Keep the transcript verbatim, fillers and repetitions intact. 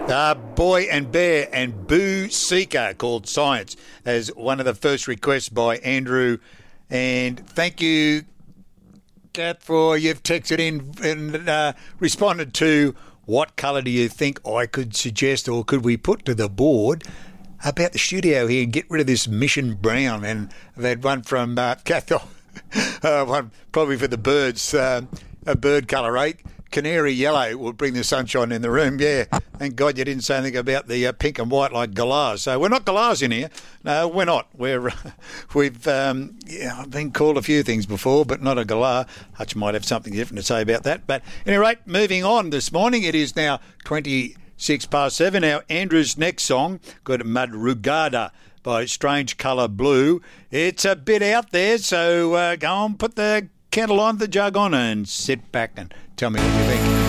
Uh, Boy and Bear and Boo Seeker, called Science, as one of the first requests by Andrew. And thank you, Kat, for you've texted in and uh, responded to what colour do you think I could suggest or could we put to the board about the studio here and get rid of this Mission Brown. And they'd one from uh, Kath, uh, one probably for the birds, uh, a bird colour eight. Canary yellow will bring the sunshine in the room. Yeah, thank God you didn't say anything about the uh, pink and white like galahs. So we're not galahs in here. No, we're not. We're uh, we've um, yeah, I've been called a few things before, but not a galah. Hutch might have something different to say about that. But at any rate, moving on this morning, it is now twenty-six past seven. Now Andrew's next song, got Madrugada by Strange Colour Blue. It's a bit out there, so uh, go on, put the kettle on, the jug on, and sit back and tell me what you think.